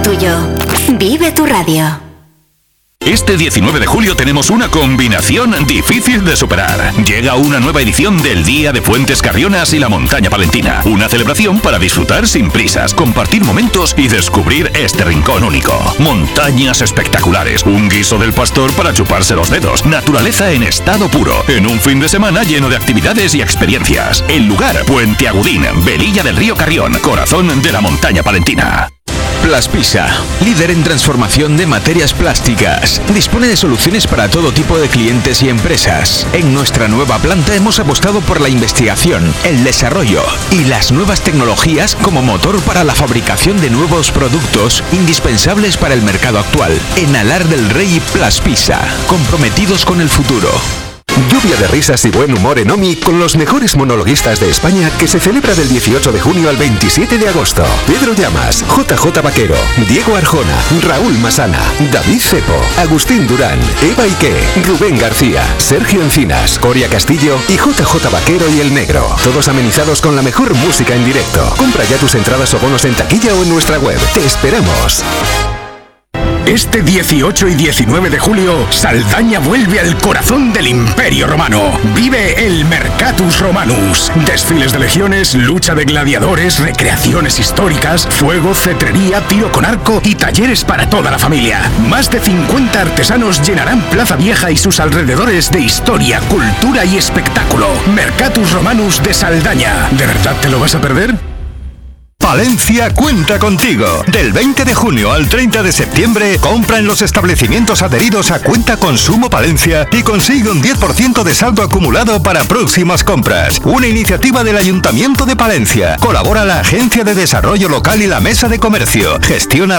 tuyo. Vive tu radio. Este 19 de julio tenemos una combinación difícil de superar. Llega una nueva edición del Día de Fuentes Carrionas y la Montaña Palentina. Una celebración para disfrutar sin prisas, compartir momentos y descubrir este rincón único. Montañas espectaculares, un guiso del pastor para chuparse los dedos, naturaleza en estado puro, en un fin de semana lleno de actividades y experiencias. El lugar, Puente Agudín, Velilla del Río Carrión, corazón de la Montaña Palentina. Plaspisa, líder en transformación de materias plásticas. Dispone de soluciones para todo tipo de clientes y empresas. En nuestra nueva planta hemos apostado por la investigación, el desarrollo y las nuevas tecnologías como motor para la fabricación de nuevos productos indispensables para el mercado actual. En Alar del Rey y Plaspisa, comprometidos con el futuro. Lluvia de risas y buen humor en OMI con los mejores monologuistas de España, que se celebra del 18 de junio al 27 de agosto. Pedro Llamas, JJ Vaquero, Diego Arjona, Raúl Masana, David Cepo, Agustín Durán, Eva Ike, Rubén García, Sergio Encinas, Coria Castillo y JJ Vaquero y El Negro. Todos amenizados con la mejor música en directo. Compra ya tus entradas o bonos en taquilla o en nuestra web. ¡Te esperamos! Este 18 y 19 de julio, Saldaña vuelve al corazón del Imperio Romano. Vive el Mercatus Romanus. Desfiles de legiones, lucha de gladiadores, recreaciones históricas, fuego, cetrería, tiro con arco y talleres para toda la familia. Más de 50 artesanos llenarán Plaza Vieja y sus alrededores de historia, cultura y espectáculo. Mercatus Romanus de Saldaña. ¿De verdad te lo vas a perder? Palencia cuenta contigo. Del 20 de junio al 30 de septiembre, compra en los establecimientos adheridos a Cuenta Consumo Palencia y consigue un 10% de saldo acumulado para próximas compras. Una iniciativa del Ayuntamiento de Palencia. Colabora la Agencia de Desarrollo Local y la Mesa de Comercio. Gestiona